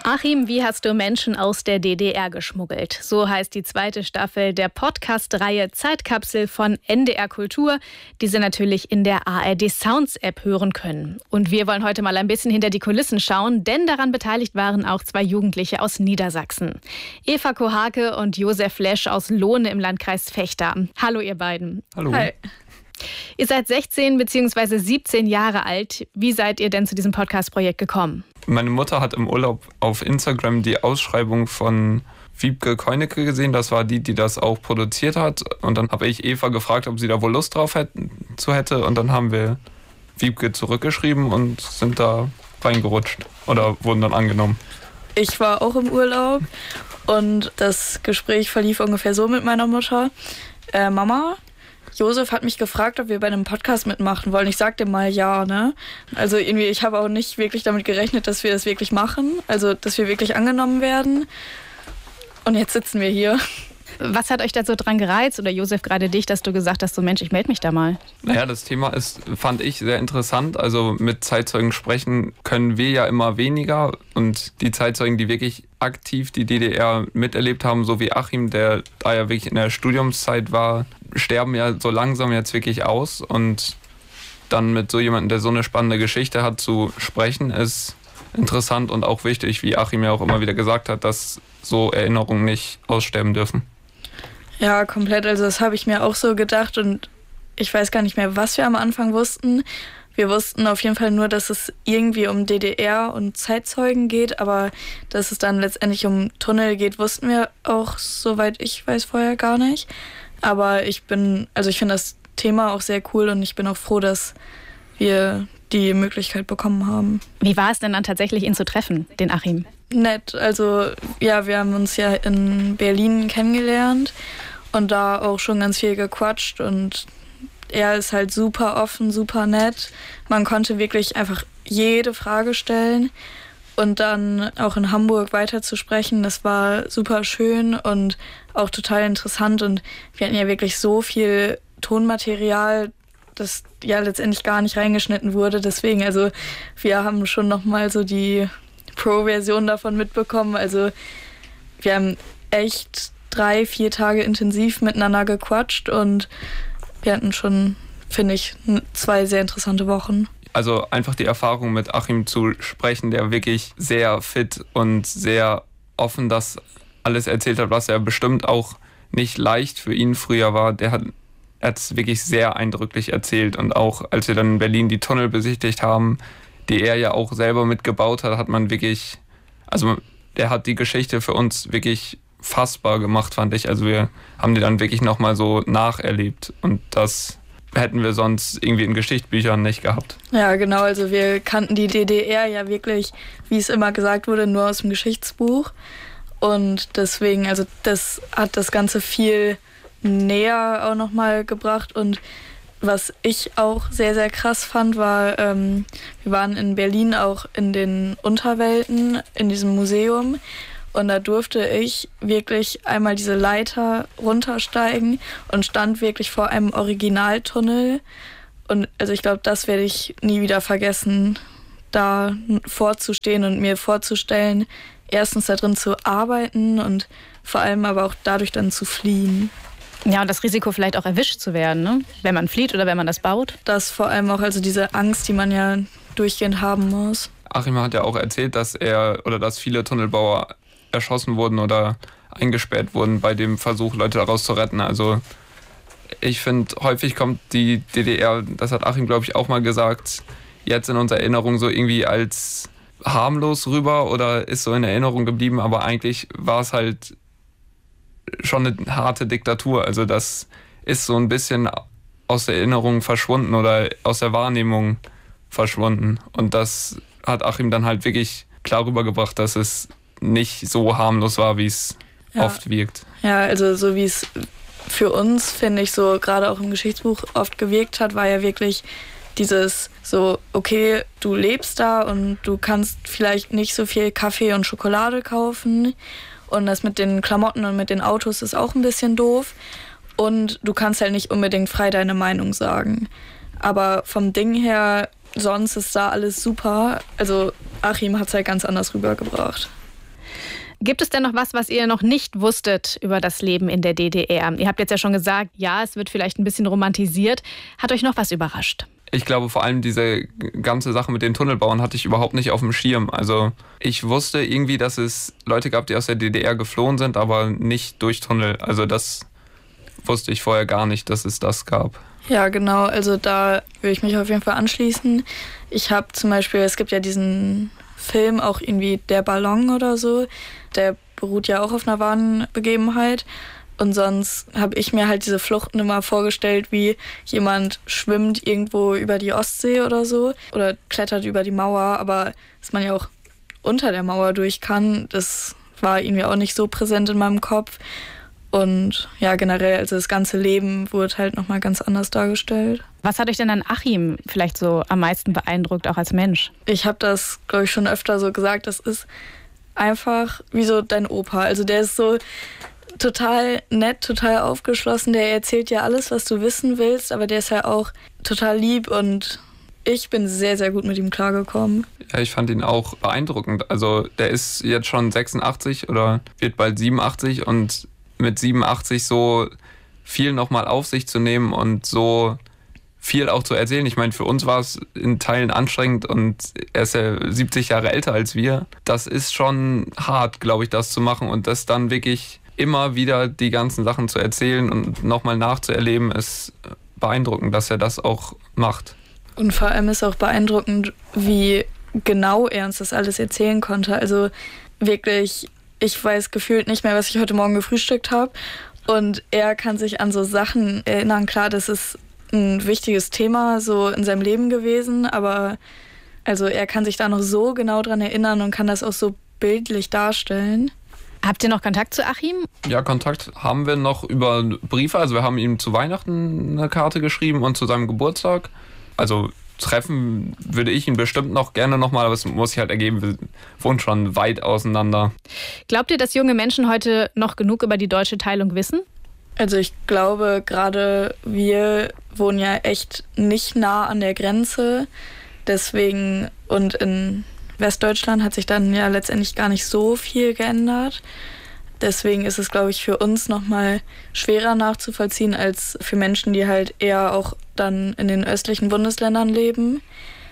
Achim, wie hast du Menschen aus der DDR geschmuggelt? So heißt die zweite Staffel der Podcast-Reihe Zeitkapsel von NDR Kultur, die Sie natürlich in der ARD Sounds App hören können. Und wir wollen heute mal ein bisschen hinter die Kulissen schauen, denn daran beteiligt waren auch zwei Jugendliche aus Niedersachsen. Eva Kohake und Josef Lesch aus Lohne im Landkreis Vechta. Hallo ihr beiden. Hallo. Hi. Ihr seid 16 bzw. 17 Jahre alt. Wie seid ihr denn zu diesem Podcast-Projekt gekommen? Meine Mutter hat im Urlaub auf Instagram die Ausschreibung von Wiebke Koinecke gesehen. Das war die das auch produziert hat. Und dann habe ich Eva gefragt, ob sie da wohl Lust drauf hätte. Und dann haben wir Wiebke zurückgeschrieben und sind da reingerutscht oder wurden dann angenommen. Ich war auch im Urlaub und das Gespräch verlief ungefähr so mit meiner Mutter. Mama, Josef hat mich gefragt, ob wir bei einem Podcast mitmachen wollen. Ich sagte mal ja, ne? Also irgendwie, ich habe auch nicht wirklich damit gerechnet, dass wir das wirklich machen. Also, dass wir wirklich angenommen werden. Und jetzt sitzen wir hier. Was hat euch da so dran gereizt? Oder Josef, gerade dich, dass du gesagt hast, so Mensch, ich melde mich da mal. Naja, das Thema fand ich sehr interessant. Also mit Zeitzeugen sprechen können wir ja immer weniger. Und die Zeitzeugen, die wirklich aktiv die DDR miterlebt haben, so wie Achim, der da ja wirklich in der Studiumszeit war, sterben ja so langsam jetzt wirklich aus. Und dann mit so jemandem, der so eine spannende Geschichte hat, zu sprechen, ist interessant und auch wichtig, wie Achim ja auch immer wieder gesagt hat, dass so Erinnerungen nicht aussterben dürfen. Ja, komplett. Also das habe ich mir auch so gedacht und ich weiß gar nicht mehr, was wir am Anfang wussten. Wir wussten auf jeden Fall nur, dass es irgendwie um DDR und Zeitzeugen geht, aber dass es dann letztendlich um Tunnel geht, wussten wir auch, soweit ich weiß, vorher gar nicht. Aber ich finde das Thema auch sehr cool und ich bin auch froh, dass wir die Möglichkeit bekommen haben. Wie war es denn dann tatsächlich, ihn zu treffen, den Achim? Nett, also ja, wir haben uns ja in Berlin kennengelernt und da auch schon ganz viel gequatscht und er ist halt super offen, super nett. Man konnte wirklich einfach jede Frage stellen und dann auch in Hamburg weiter zu sprechen, das war super schön und auch total interessant und wir hatten ja wirklich so viel Tonmaterial, das ja letztendlich gar nicht reingeschnitten wurde. Deswegen, also wir haben schon nochmal so die Pro-Version davon mitbekommen. Also wir haben echt 3-4 Tage intensiv miteinander gequatscht und wir hatten schon, finde ich, 2 sehr interessante Wochen. Also einfach die Erfahrung mit Achim zu sprechen, der wirklich sehr fit und sehr offen das alles erzählt hat, was er bestimmt auch nicht leicht für ihn früher war. Er hat es wirklich sehr eindrücklich erzählt und auch als wir dann in Berlin die Tunnel besichtigt haben, die er ja auch selber mitgebaut hat, hat man wirklich, also der hat die Geschichte für uns wirklich fassbar gemacht, fand ich. Also wir haben die dann wirklich nochmal so nacherlebt und das hätten wir sonst irgendwie in Geschichtsbüchern nicht gehabt. Ja, genau, also wir kannten die DDR ja wirklich, wie es immer gesagt wurde, nur aus dem Geschichtsbuch und deswegen, also das hat das Ganze viel näher auch nochmal gebracht und was ich auch sehr, sehr krass fand, war, wir waren in Berlin auch in den Unterwelten, in diesem Museum. Und da durfte ich wirklich einmal diese Leiter runtersteigen und stand wirklich vor einem Originaltunnel. Und also ich glaube, das werde ich nie wieder vergessen, da vorzustehen und mir vorzustellen, erstens da drin zu arbeiten und vor allem aber auch dadurch dann zu fliehen. Ja, und das Risiko vielleicht auch erwischt zu werden, ne? Wenn man flieht oder wenn man das baut. Das vor allem auch, also diese Angst, die man ja durchgehend haben muss. Achim hat ja auch erzählt, dass dass viele Tunnelbauer erschossen wurden oder eingesperrt wurden bei dem Versuch, Leute daraus zu retten. Also ich finde, häufig kommt die DDR, das hat Achim, glaube ich, auch mal gesagt, jetzt in unserer Erinnerung so irgendwie als harmlos rüber oder ist so in Erinnerung geblieben, aber eigentlich war es halt schon eine harte Diktatur. Also das ist so ein bisschen aus der Erinnerung verschwunden oder aus der Wahrnehmung verschwunden. Und das hat Achim dann halt wirklich klar rübergebracht, dass es nicht so harmlos war, wie es oft wirkt. Ja, also so wie es für uns, finde ich, so gerade auch im Geschichtsbuch oft gewirkt hat, war ja wirklich dieses so, okay, du lebst da und du kannst vielleicht nicht so viel Kaffee und Schokolade kaufen und das mit den Klamotten und mit den Autos ist auch ein bisschen doof und du kannst halt nicht unbedingt frei deine Meinung sagen. Aber vom Ding her, sonst ist da alles super. Also Achim hat es halt ganz anders rübergebracht. Gibt es denn noch was ihr noch nicht wusstet über das Leben in der DDR? Ihr habt jetzt ja schon gesagt, ja, es wird vielleicht ein bisschen romantisiert. Hat euch noch was überrascht? Ich glaube, vor allem diese ganze Sache mit den Tunnelbauern hatte ich überhaupt nicht auf dem Schirm. Also ich wusste irgendwie, dass es Leute gab, die aus der DDR geflohen sind, aber nicht durch Tunnel. Also das wusste ich vorher gar nicht, dass es das gab. Ja, genau. Also da würde ich mich auf jeden Fall anschließen. Ich habe zum Beispiel, es gibt ja diesen Film, auch irgendwie Der Ballon oder so. Der beruht ja auch auf einer wahren Begebenheit. Und sonst habe ich mir halt diese Fluchten immer vorgestellt, wie jemand schwimmt irgendwo über die Ostsee oder so oder klettert über die Mauer, aber dass man ja auch unter der Mauer durch kann, das war irgendwie auch nicht so präsent in meinem Kopf. Und ja, generell, also das ganze Leben wurde halt nochmal ganz anders dargestellt. Was hat euch denn an Achim vielleicht so am meisten beeindruckt, auch als Mensch? Ich habe das, glaube ich, schon öfter so gesagt, das ist einfach wie so dein Opa. Also der ist so total nett, total aufgeschlossen. Der erzählt ja alles, was du wissen willst, aber der ist ja auch total lieb und ich bin sehr, sehr gut mit ihm klargekommen. Ja, ich fand ihn auch beeindruckend. Also der ist jetzt schon 86 oder wird bald 87 und mit 87 so viel nochmal auf sich zu nehmen und so viel auch zu erzählen. Ich meine, für uns war es in Teilen anstrengend und er ist ja 70 Jahre älter als wir. Das ist schon hart, glaube ich, das zu machen und das dann wirklich immer wieder die ganzen Sachen zu erzählen und nochmal nachzuerleben, ist beeindruckend, dass er das auch macht. Und vor allem ist auch beeindruckend, wie genau er uns das alles erzählen konnte. Also wirklich, ich weiß gefühlt nicht mehr, was ich heute Morgen gefrühstückt habe. Und er kann sich an so Sachen erinnern. Klar, das ist ein wichtiges Thema so in seinem Leben gewesen, aber also er kann sich da noch so genau dran erinnern und kann das auch so bildlich darstellen. Habt ihr noch Kontakt zu Achim? Ja, Kontakt haben wir noch über Briefe. Also wir haben ihm zu Weihnachten eine Karte geschrieben und zu seinem Geburtstag. Also treffen würde ich ihn bestimmt noch gerne nochmal, aber es muss sich halt ergeben, wir wohnen schon weit auseinander. Glaubt ihr, dass junge Menschen heute noch genug über die deutsche Teilung wissen? Also ich glaube, gerade wir wohnen ja echt nicht nah an der Grenze. Deswegen, und in Westdeutschland hat sich dann ja letztendlich gar nicht so viel geändert. Deswegen ist es, glaube ich, für uns nochmal schwerer nachzuvollziehen als für Menschen, die halt eher auch dann in den östlichen Bundesländern leben.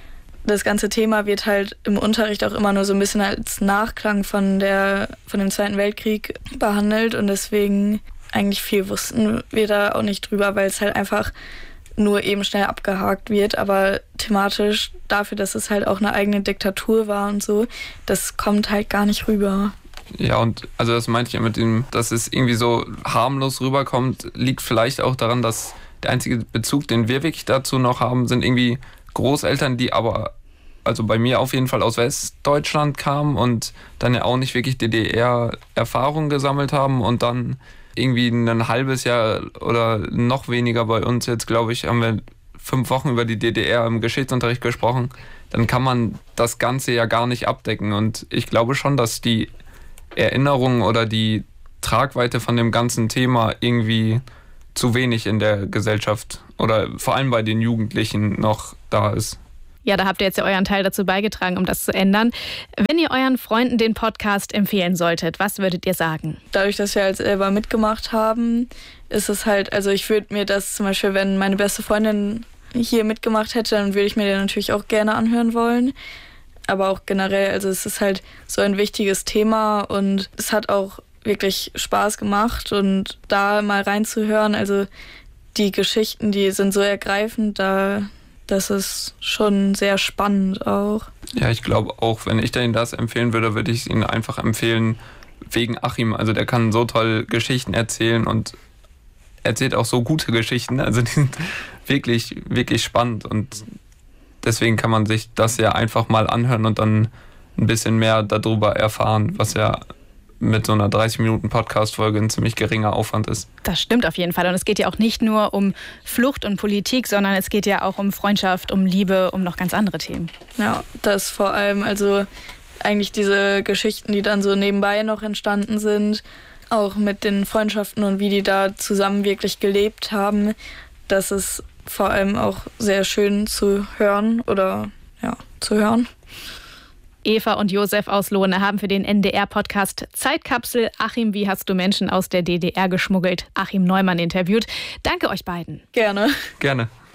Das ganze Thema wird halt im Unterricht auch immer nur so ein bisschen als Nachklang von dem Zweiten Weltkrieg behandelt und deswegen eigentlich viel wussten wir da auch nicht drüber, weil es halt einfach nur eben schnell abgehakt wird, aber thematisch dafür, dass es halt auch eine eigene Diktatur war und so, das kommt halt gar nicht rüber. Ja, und also das meinte ich ja mit dem, dass es irgendwie so harmlos rüberkommt, liegt vielleicht auch daran, dass der einzige Bezug, den wir wirklich dazu noch haben, sind irgendwie Großeltern, die aber, also bei mir auf jeden Fall aus Westdeutschland kamen und dann ja auch nicht wirklich DDR-Erfahrung gesammelt haben und dann irgendwie ein halbes Jahr oder noch weniger bei uns jetzt, glaube ich, haben wir 5 Wochen über die DDR im Geschichtsunterricht gesprochen, dann kann man das Ganze ja gar nicht abdecken. Und ich glaube schon, dass die Erinnerung oder die Tragweite von dem ganzen Thema irgendwie zu wenig in der Gesellschaft oder vor allem bei den Jugendlichen noch da ist. Ja, da habt ihr jetzt ja euren Teil dazu beigetragen, um das zu ändern. Wenn ihr euren Freunden den Podcast empfehlen solltet, was würdet ihr sagen? Dadurch, dass wir halt selber mitgemacht haben, ist es halt, also ich würde mir das zum Beispiel, wenn meine beste Freundin hier mitgemacht hätte, dann würde ich mir den natürlich auch gerne anhören wollen. Aber auch generell, also es ist halt so ein wichtiges Thema und es hat auch wirklich Spaß gemacht und da mal reinzuhören, also die Geschichten, die sind so ergreifend, das ist schon sehr spannend auch. Ja, ich glaube auch, wenn ich denen das empfehlen würde, würde ich es ihnen einfach empfehlen wegen Achim. Also der kann so toll Geschichten erzählen und erzählt auch so gute Geschichten. Also die sind wirklich, wirklich spannend und deswegen kann man sich das ja einfach mal anhören und dann ein bisschen mehr darüber erfahren, was ja mit so einer 30-Minuten-Podcast-Folge ein ziemlich geringer Aufwand ist. Das stimmt auf jeden Fall. Und es geht ja auch nicht nur um Flucht und Politik, sondern es geht ja auch um Freundschaft, um Liebe, um noch ganz andere Themen. Ja, das vor allem, also eigentlich diese Geschichten, die dann so nebenbei noch entstanden sind, auch mit den Freundschaften und wie die da zusammen wirklich gelebt haben, das ist vor allem auch sehr schön zu hören oder ja, zu hören. Eva und Josef aus Lohne haben für den NDR-Podcast Zeitkapsel Achim, wie hast du Menschen aus der DDR geschmuggelt? Achim Neumann interviewt. Danke euch beiden. Gerne. Gerne.